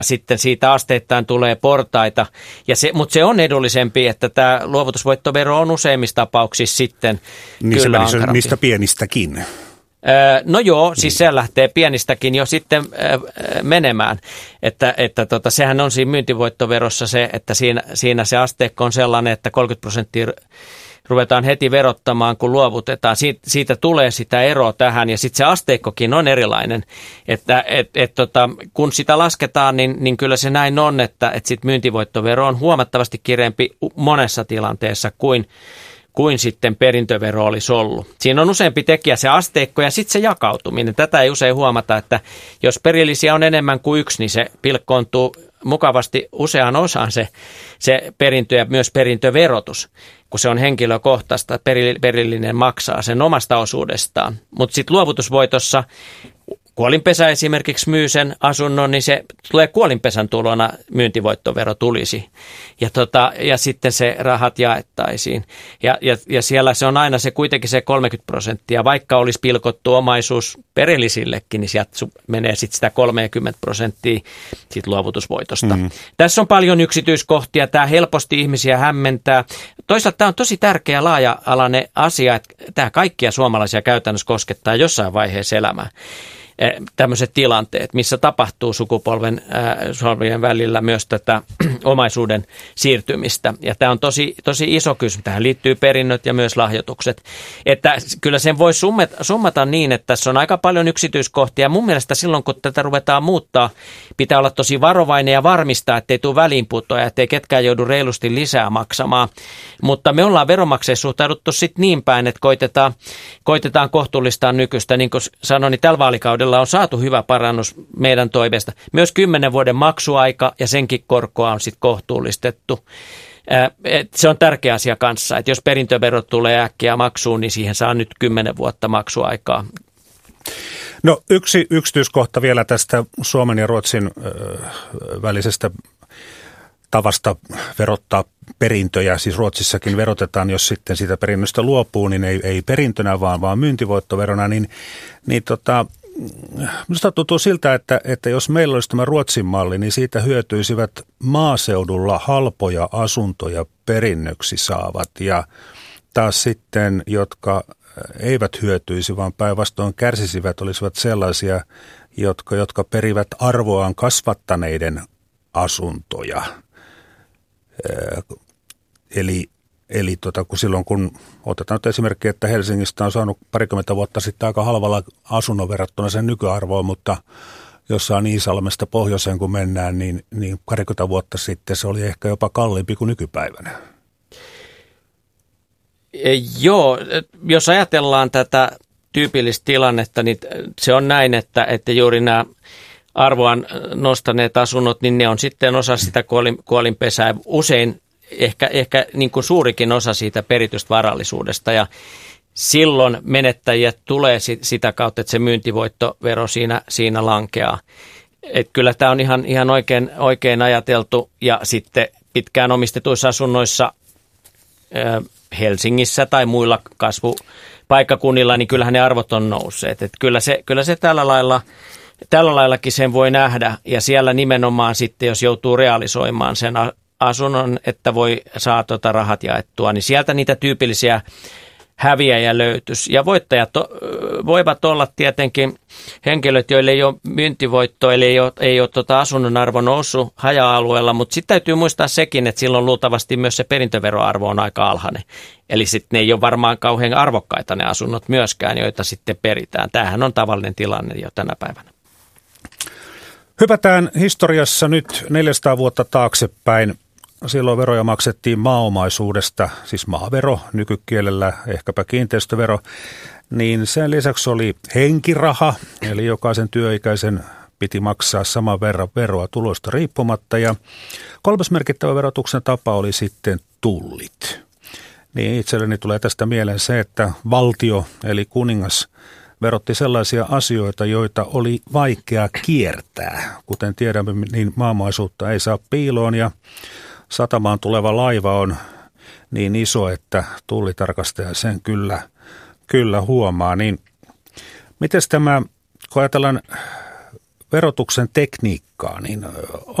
sitten siitä asteittain tulee portaita, mutta se on edullisempi, että tämä luovutusvoittovero on useimmissa tapauksissa sitten niin kyllä se ankarampi. niistä pienistäkin. No joo, siis se lähtee pienistäkin jo sitten menemään, että sehän on siinä myyntivoittoverossa se, että siinä se asteikko on sellainen, että 30% ruvetaan heti verottamaan, kun luovutetaan. Siitä tulee sitä eroa tähän ja sitten se asteikkokin on erilainen, että kun sitä lasketaan, niin kyllä se näin on, että sitten myyntivoittovero on huomattavasti kireempi monessa tilanteessa kuin sitten perintövero olisi ollut. Siinä on useampi tekijä, se asteikko ja sitten se jakautuminen. Tätä ei usein huomata, että jos perillisiä on enemmän kuin yksi, niin se pilkkoontuu mukavasti useaan osaan se perintö ja myös perintöverotus, kun se on henkilökohtaista, perillinen maksaa sen omasta osuudestaan. Mutta sitten luovutusvoitossa kuolinpesä esimerkiksi myy sen asunnon, niin se tulee kuolinpesän tulona, myyntivoittovero tulisi. Ja sitten se rahat jaettaisiin. Ja siellä se on aina se kuitenkin se 30%, vaikka olisi pilkottu omaisuus perillisillekin, niin sieltä menee sitten sitä 30% sit luovutusvoitosta. Tässä on paljon yksityiskohtia, tämä helposti ihmisiä hämmentää. Toisaalta tämä on tosi tärkeä laaja-alainen asia, että tämä kaikkia suomalaisia käytännössä koskettaa jossain vaiheessa elämää. Tämmöiset tilanteet, missä tapahtuu sukupolven välillä myös tätä omaisuuden siirtymistä. Ja tämä on tosi iso kysymys. Tähän liittyy perinnöt ja myös lahjoitukset. Että kyllä sen voi summata niin, että tässä on aika paljon yksityiskohtia. Mun mielestä silloin, kun tätä ruvetaan muuttaa, pitää olla tosi varovainen ja varmistaa, ettei tule väliinputoja, ettei ketkään joudu reilusti lisää maksamaan. Mutta me ollaan veronmaksajissa suhtauduttu sitten niin päin, että koitetaan kohtuullistaa nykyistä. Niin kuin sanoin, niin tällä vaalikaudella on saatu hyvä parannus meidän toiveesta. Myös 10 vuoden maksuaika ja senkin korkoa on sitten kohtuullistettu. Se on tärkeä asia kanssa, että jos perintövero tulee äkkiä maksuun, niin siihen saa nyt 10 vuotta maksuaikaa. No yksi yksityiskohta vielä tästä Suomen ja Ruotsin välisestä tavasta verottaa perintöjä. Siis Ruotsissakin verotetaan, jos sitten siitä perinnöstä luopuu, niin ei perintönä vaan myyntivoittoverona, niin minusta tuntuu siltä, että jos meillä olisi tämä Ruotsin malli, niin siitä hyötyisivät maaseudulla halpoja asuntoja perinnöksi saavat ja taas sitten, jotka eivät hyötyisi, vaan päinvastoin kärsisivät, olisivat sellaisia, jotka perivät arvoaan kasvattaneiden asuntoja. Eli kun silloin, kun otetaan nyt esimerkki, että Helsingistä on saanut 20 vuotta sitten aika halvalla asunnon verrattuna sen nykyarvoon, mutta jossain Iisalmesta pohjoiseen kun mennään, niin 20 vuotta sitten se oli ehkä jopa kalliimpi kuin nykypäivänä. Joo, jos ajatellaan tätä tyypillistä tilannetta, niin se on näin, että juuri nämä arvoaan nostaneet asunnot, niin ne on sitten osa sitä kuolinpesää, usein ehkä niin kuin suurikin osa siitä peritystä varallisuudesta ja silloin menettäjiä tulee sitä kautta, että se myyntivoittovero siinä lankeaa. Et kyllä tämä on ihan oikein ajateltu ja sitten pitkään omistetuissa asunnoissa Helsingissä tai muilla kasvupaikkakunnilla, niin kyllähän ne arvot on nousseet. Et kyllä se tällä laillakin sen voi nähdä ja siellä nimenomaan sitten, jos joutuu realisoimaan sen asunnon, että saa rahat jaettua, niin sieltä niitä tyypillisiä häviäjiä löytyisi. Ja voittajat voivat olla tietenkin henkilöt, joille ei ole myyntivoittoa, eli ei ole asunnon arvo noussut haja-alueella, mutta sitten täytyy muistaa sekin, että silloin luultavasti myös se perintöveroarvo on aika alhainen. Eli sitten ne ei ole varmaan kauhean arvokkaita ne asunnot myöskään, joita sitten peritään. Tämähän on tavallinen tilanne jo tänä päivänä. Hypätään historiassa nyt 400 vuotta taaksepäin. Silloin veroja maksettiin maaomaisuudesta, siis maavero, nykykielellä ehkäpä kiinteistövero, niin sen lisäksi oli henkiraha, eli jokaisen työikäisen piti maksaa saman verran veroa tuloista riippumatta. Ja kolmas merkittävä verotuksen tapa oli sitten tullit. Niin itselleni tulee tästä mieleen se, että valtio eli kuningas verotti sellaisia asioita, joita oli vaikea kiertää. Kuten tiedämme, niin maaomaisuutta ei saa piiloon ja satamaan tuleva laiva on niin iso, että tullitarkastaja sen kyllä huomaa. Niin miten tämä, kun ajatellaan verotuksen tekniikkaa, niin